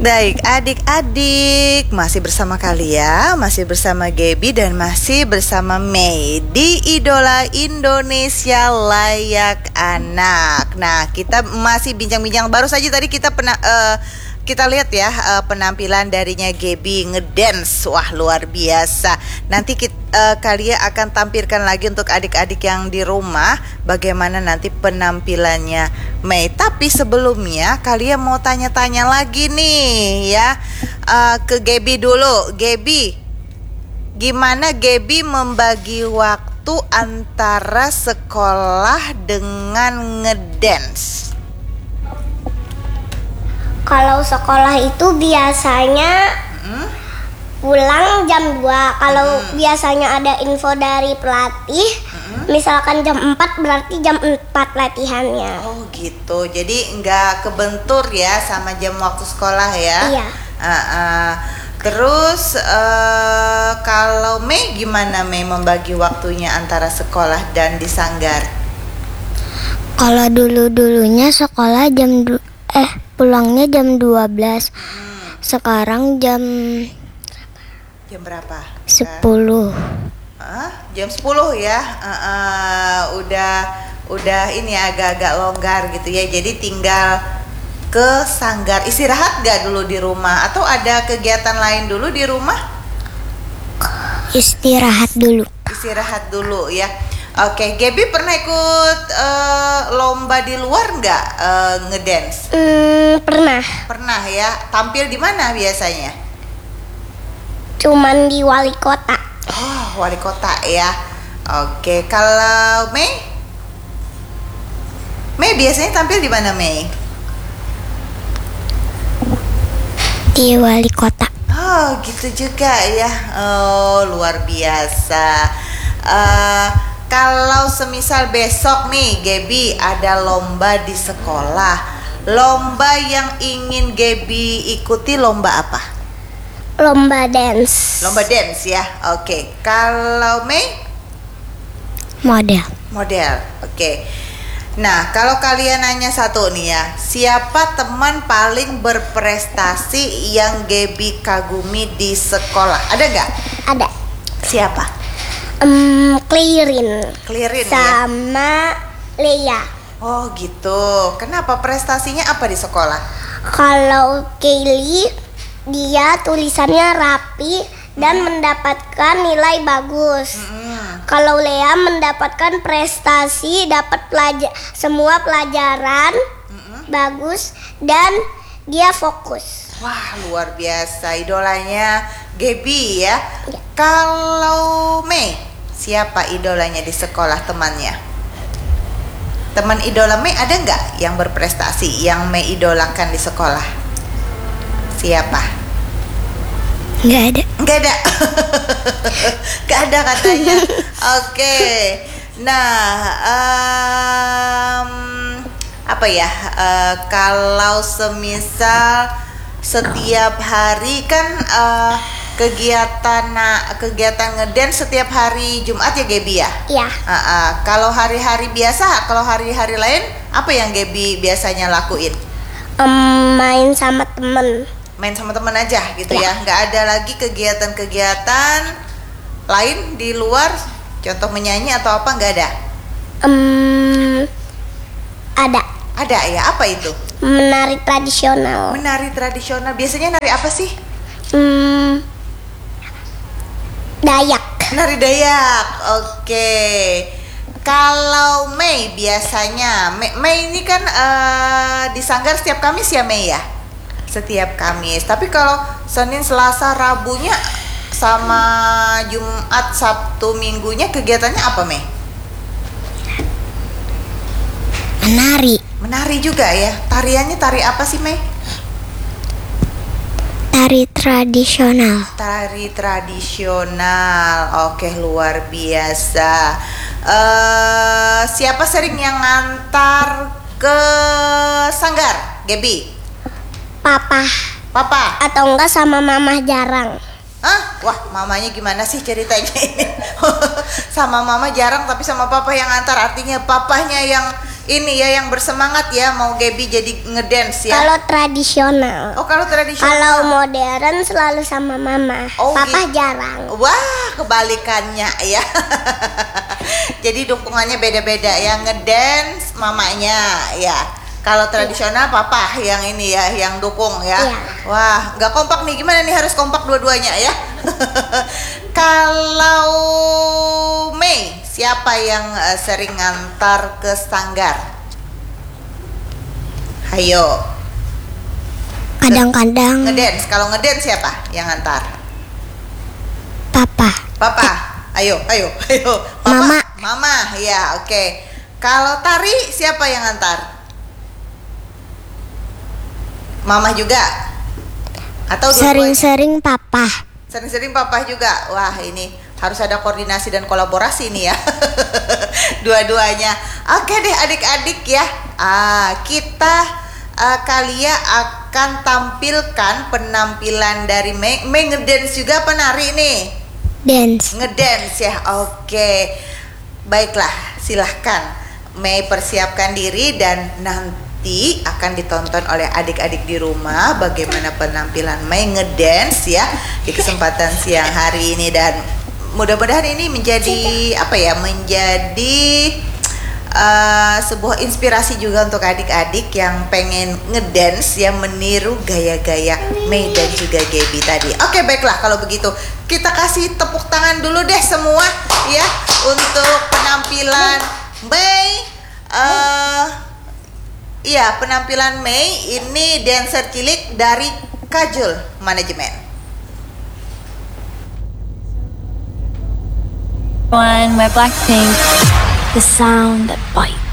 Baik, adik-adik, masih bersama kalian, masih bersama Gaby dan masih bersama Mei di Idola Indonesia Layak Anak. Nah, kita masih bincang-bincang. Baru saja tadi kita lihat ya penampilan darinya Gaby ngedance. Wah, luar biasa. Nanti kalian akan tampilkan lagi untuk adik-adik yang di rumah bagaimana nanti penampilannya Mei. Tapi sebelumnya kalian mau tanya-tanya lagi nih ya ke Gaby dulu. Gaby, gimana Gaby membagi waktu antara sekolah dengan ngedance? Kalau sekolah itu biasanya pulang jam 2. Kalau biasanya ada info dari pelatih, misalkan jam 4 berarti jam 4 latihannya. Oh gitu, jadi nggak kebentur ya sama jam waktu sekolah ya? Iya. Terus kalau Mei gimana Mei membagi waktunya antara sekolah dan di sanggar? Kalau dulunya sekolah pulangnya jam 12. Sekarang jam berapa? 10. Jam 10 ya. Udah ini agak-agak longgar gitu ya. Jadi tinggal ke sanggar. Istirahat gak dulu di rumah atau ada kegiatan lain dulu di rumah? Istirahat dulu ya. Oke, Gaby pernah ikut lomba di luar nggak ngedance? Pernah ya. Tampil di mana biasanya? Cuman di wali kota. Oh, wali kota ya. Oke, kalau Mei biasanya tampil di mana Mei? di wali kota. Oh, gitu juga ya. Oh, luar biasa. Kalau semisal besok nih Gaby ada lomba di sekolah, lomba yang ingin Gaby ikuti lomba apa? Lomba dance. Lomba dance ya. Oke. Kalau Mei? Model. Oke. Nah, kalau kalian nanya satu nih ya, siapa teman paling berprestasi yang Gaby kagumi di sekolah? Ada nggak? Ada. Siapa? Clearin ya? sama Leia. Oh gitu. Kenapa, prestasinya apa di sekolah? Kalau Kaylee, dia tulisannya rapi dan mendapatkan nilai bagus. Kalau Lea mendapatkan prestasi, dapat semua pelajaran bagus dan dia fokus. Wah, luar biasa, idolanya Gaby ya. Kalau Mei, siapa idolanya di sekolah temannya? Teman idola Mei ada nggak yang berprestasi, yang Mei idolakan di sekolah? Siapa? Nggak ada. Nggak ada katanya. Oke. Nah, apa ya? Kalau semisal setiap hari kan kegiatan ngedance setiap hari Jumat ya Gaby ya? Iya. Kalau hari-hari biasa, kalau hari-hari lain apa yang Gaby biasanya lakuin? Main sama temen aja gitu ya? Nggak ada lagi kegiatan-kegiatan lain di luar, contoh menyanyi atau apa, nggak ada? Ada ya, apa itu? Menari tradisional. Biasanya nari apa sih? Dayak. Nari Dayak. Oke. Kalau Mei biasanya Mei ini kan di sanggar setiap Kamis ya Mei ya? Setiap Kamis. Tapi kalau Senin, Selasa, Rabunya sama Jumat, Sabtu, Minggunya kegiatannya apa Mei? Menari juga ya. Tariannya tari apa sih Mei? Tari tradisional. Oke, luar biasa. Siapa sering yang ngantar ke sanggar, Gaby? Papa. Atau enggak sama mama jarang. Wah, mamanya gimana sih ceritanya ini? Sama mama jarang tapi sama papa yang antar, artinya papahnya ini ya yang bersemangat ya, mau Gaby jadi ngedance ya. Kalau tradisional. Oh, kalau tradisional. Kalau modern selalu sama mama. Oh, Papa gitu. jarang. Wah, kebalikannya ya. Jadi dukungannya beda-beda. Yang ngedance mamanya ya. Kalau tradisional papa yang ini ya, yang dukung ya. Iya. Wah, nggak kompak nih. Gimana nih, harus kompak dua-duanya ya. Kalau Mei, siapa yang sering ngantar ke sanggar? Hayo. Kadang-kadang Ngedance. Kalau ngedance siapa yang ngantar? papa. Papa. Ayo. Papa. Mama. Mama, ya, oke. Kalau tari siapa yang ngantar? Mama juga? Atau dua-duanya? Sering-sering papa. Sering-sering papa juga. Wah, ini harus ada koordinasi dan kolaborasi nih ya. Dua-duanya. Oke deh adik-adik ya. Kita Kalia akan tampilkan penampilan dari Mei. Mei ngedance juga apa nari nih? Dance. Ngedance ya. Oke. Baiklah, silahkan Mei persiapkan diri dan nanti akan ditonton oleh adik-adik di rumah bagaimana penampilan Mei ngedance ya di kesempatan siang hari ini, dan mudah-mudahan ini menjadi menjadi sebuah inspirasi juga untuk adik-adik yang pengen ngedance ya, meniru gaya-gaya Mei dan juga Gaby tadi. Oke, baiklah kalau begitu kita kasih tepuk tangan dulu deh semua ya untuk penampilan Mei. Iya, penampilan Mei ini dancer cilik dari Kajul Manajemen. One, my Blackpink, the sound that bites.